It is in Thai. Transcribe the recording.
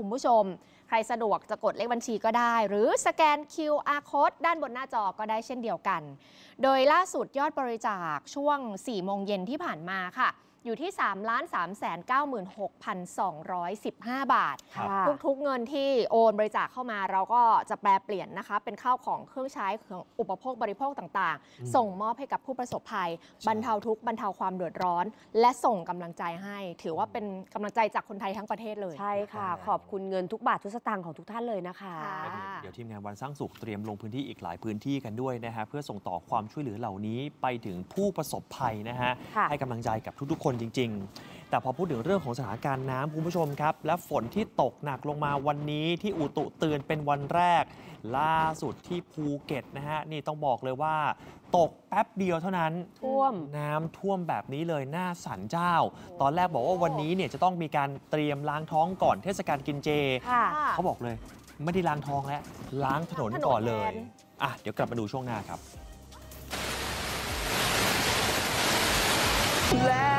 คุณผู้ชมใครสะดวกจะกดเลขบัญชีก็ได้ หรือสแกน QR Code ด้านบนหน้าจอก็ได้เช่นเดียวกันโดยล่าสุดยอดบริจาคช่วง 4 โมงเย็นที่ผ่านมาค่ะอยู่ที่ 3,396,215 บาททุกๆเงินที่โอนบริจาคเข้ามาเราก็จะแปลเปลี่ยนนะคะเป็นข้าวของเครื่องใช้ของอุปโภคบริโภคต่างๆส่งมอบให้กับผู้ประสบภัยบรรเทาทุกข์บรรเทาความเดือดร้อนและส่งกำลังใจให้ถือว่าเป็นกำลังใจจากคนไทยทั้งประเทศเลยใช่ค่ะขอบคุณเงินทุกบาททุกสตางค์ของทุกท่านเลยนะคะเดี๋ยวทีมงานวันสร้างสุขเตรียมลงพื้นที่อีกหลายพื้นที่กันด้วยนะฮะเพื่อส่งต่อความช่วยเหลือเหล่านี้ไปถึงผู้ประสบภัยนะฮะให้กำลังใจกับทุกๆคนจริงๆแต่พอพูดถึงเรื่องของสถานการณ์น้ำคุณผู้ชมครับและฝนที่ตกหนักลงมาวันนี้ที่อุตุเตือนเป็นวันแรกล่าสุดที่ภูเก็ตนะฮะนี่ต้องบอกเลยว่าตกแป๊บเดียวเท่านั้นน้ำท่วมแบบนี้เลยหน้าศาลเจ้าตอนแรกบอกว่าวันนี้เนี่ยจะต้องมีการเตรียมล้างท้องก่อนเทศกาลกินเจเขาบอกเลยไม่ได้ล้างท้องแล้วล้างถนนก่อนเลยเดี๋ยวกลับมาดูช่วงหน้าครับ